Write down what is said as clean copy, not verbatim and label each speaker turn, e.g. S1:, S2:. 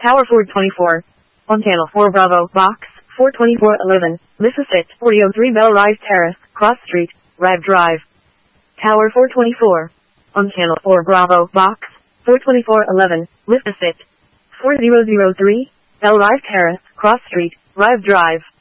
S1: Tower 424. On channel 4 Bravo, box 42411, Mississippi 4003 Bell Rise Terrace, Cross Street, Rive Drive. Tower 424. On channel 4 Bravo, box 42411, Mississippi 4003 Bell Rise Terrace, Cross Street, Rive Drive.